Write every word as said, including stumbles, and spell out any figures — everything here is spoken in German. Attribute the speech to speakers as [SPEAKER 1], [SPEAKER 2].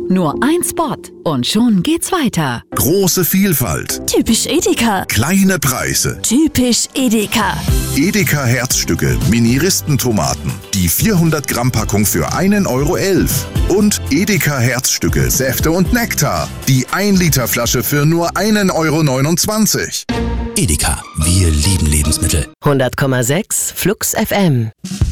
[SPEAKER 1] Nur ein Spot und schon geht's weiter.
[SPEAKER 2] Große Vielfalt.
[SPEAKER 3] Typisch Edeka.
[SPEAKER 2] Kleine Preise.
[SPEAKER 3] Typisch Edeka.
[SPEAKER 2] Edeka Herzstücke Mini-Ristentomaten. Die vierhundert Gramm Packung für einen Euro elf. Und Edeka Herzstücke Säfte und Nektar. Die ein Liter Flasche für nur einen Euro neunundzwanzig.
[SPEAKER 4] Edeka, wir lieben Lebensmittel.
[SPEAKER 5] hundert Komma sechs Flux F M.